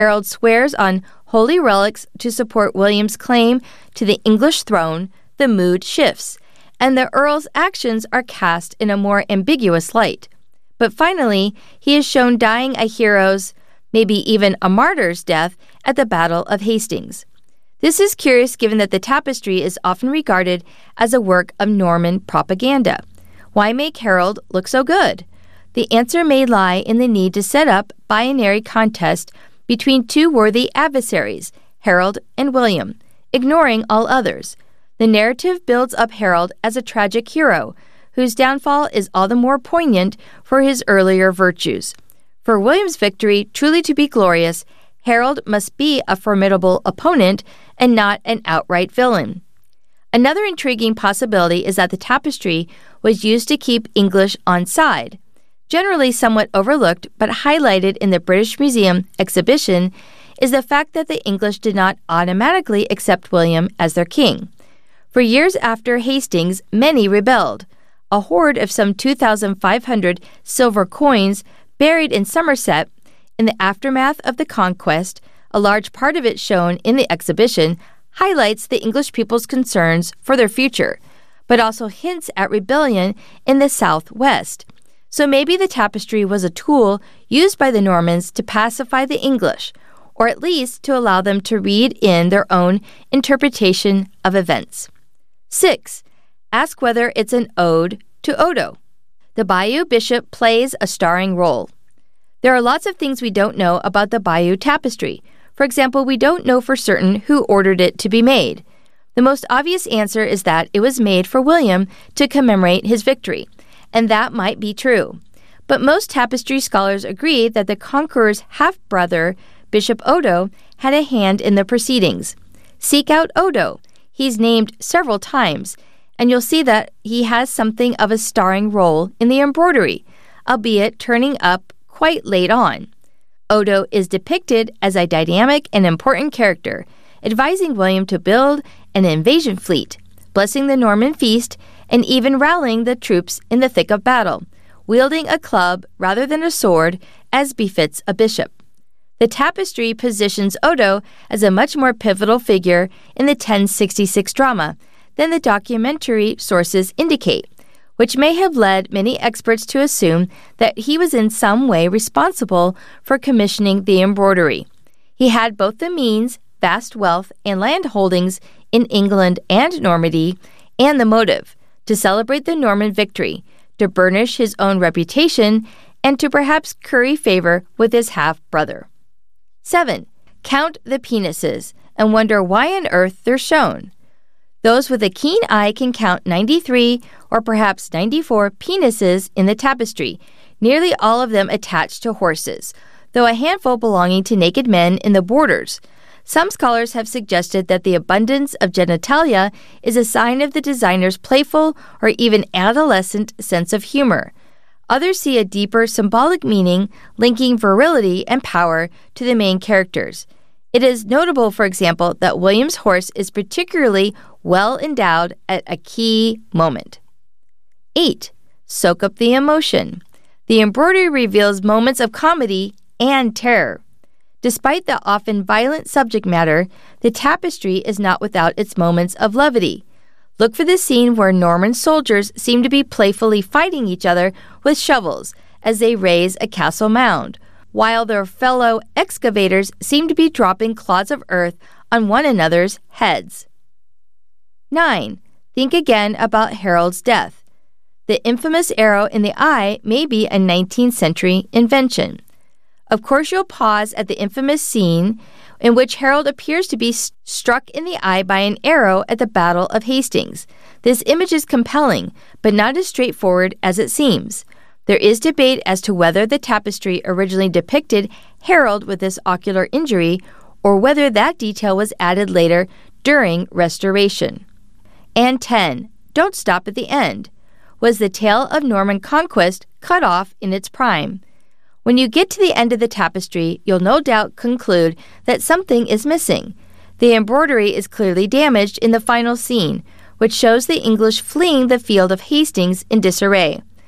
Harold swears on holy relics to support William's claim to the English throne. The mood shifts, and the Earl's actions are cast in a more ambiguous light. But finally, he is shown dying a hero's, maybe even a martyr's death at the Battle of Hastings. This is curious given that the tapestry is often regarded as a work of Norman propaganda. Why make Harold look so good? The answer may lie in the need to set up binary contest between two worthy adversaries, Harold and William, ignoring all others. The narrative builds up Harold as a tragic hero, whose downfall is all the more poignant for his earlier virtues. For William's victory truly to be glorious, Harold must be a formidable opponent and not an outright villain. Another intriguing possibility is that the tapestry was used to keep English on side. Generally somewhat overlooked but highlighted in the British Museum exhibition is the fact that the English did not automatically accept William as their king. For years after Hastings, many rebelled. A hoard of some 2,500 silver coins buried in Somerset in the aftermath of the conquest, a large part of it shown in the exhibition, highlights the English people's concerns for their future, but also hints at rebellion in the southwest. So maybe the tapestry was a tool used by the Normans to pacify the English, or at least to allow them to read in their own interpretation of events. 6. Ask whether it's an ode to Odo. The Bayeux bishop plays a starring role. There are lots of things we don't know about the Bayeux tapestry. For example, we don't know for certain who ordered it to be made. The most obvious answer is that it was made for William to commemorate his victory, and that might be true. But most tapestry scholars agree that the conqueror's half-brother, Bishop Odo, had a hand in the proceedings. Seek out Odo. He's named several times, and you'll see that he has something of a starring role in the embroidery, albeit turning up quite late on. Odo is depicted as a dynamic and important character, advising William to build an invasion fleet, blessing the Norman feast, and even rallying the troops in the thick of battle, wielding a club rather than a sword, as befits a bishop. The tapestry positions Odo as a much more pivotal figure in the 1066 drama than the documentary sources indicate, which may have led many experts to assume that he was in some way responsible for commissioning the embroidery. He had both the means, vast wealth, and land holdings in England and Normandy, and the motive, to celebrate the Norman victory, to burnish his own reputation, and to perhaps curry favor with his half-brother. 7. Count the penises and wonder why on earth they're shown. Those with a keen eye can count 93 or perhaps 94 penises in the tapestry, nearly all of them attached to horses, though a handful belonging to naked men in the borders. Some scholars have suggested that the abundance of genitalia is a sign of the designer's playful or even adolescent sense of humor. Others see a deeper symbolic meaning linking virility and power to the main characters. It is notable, for example, that William's horse is particularly well endowed at a key moment. 8. Soak up the emotion. The embroidery reveals moments of comedy and terror. Despite the often violent subject matter, the tapestry is not without its moments of levity. Look for the scene where Norman soldiers seem to be playfully fighting each other with shovels as they raise a castle mound, while their fellow excavators seem to be dropping clods of earth on one another's heads. 9. Think again about Harold's death. The infamous arrow in the eye may be a 19th century invention. Of course, you'll pause at the infamous scene in which Harold appears to be struck in the eye by an arrow at the Battle of Hastings. This image is compelling, but not as straightforward as it seems. There is debate as to whether the tapestry originally depicted Harold with this ocular injury or whether that detail was added later during restoration. And 10. Don't stop at the end. Was the tale of Norman conquest cut off in its prime? When you get to the end of the tapestry, you'll no doubt conclude that something is missing. The embroidery is clearly damaged in the final scene, which shows the English fleeing the field of Hastings in disarray.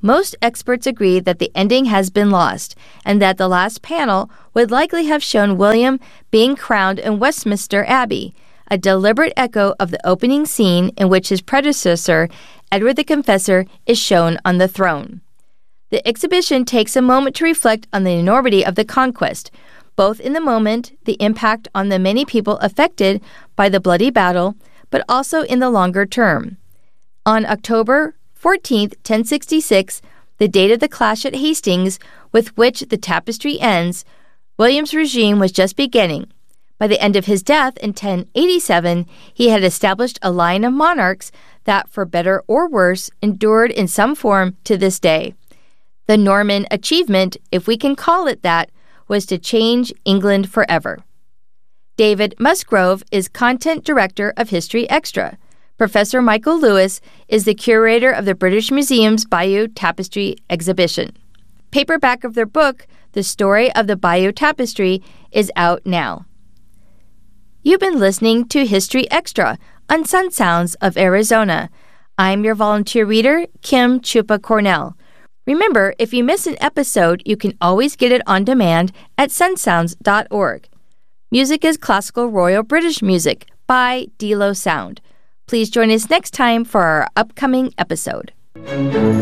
most experts agree that the ending has been lost and that the last panel would likely have shown William being crowned in Westminster Abbey, a deliberate echo of the opening scene in which his predecessor, Edward the Confessor, is shown on the throne. The exhibition takes a moment to reflect on the enormity of the conquest, both in the moment, the impact on the many people affected by the bloody battle, but also in the longer term. On October 14, 1066, the date of the clash at Hastings, with which the tapestry ends, William's regime was just beginning. By the end of his death in 1087, he had established a line of monarchs that, for better or worse, endured in some form to this day. The Norman achievement, if we can call it that, was to change England forever. David Musgrove is Content Director of History Extra. Professor Michael Lewis is the curator of the British Museum's Bayeux Tapestry exhibition. Paperback of their book, The Story of the Bayeux Tapestry, is out now. You've been listening to History Extra on Sun Sounds of Arizona. I'm your volunteer reader, Kim Chupa Cornell. Remember, if you miss an episode, you can always get it on demand at sunsounds.org. Music is classical Royal British music by Delo Sound. Please join us next time for our upcoming episode.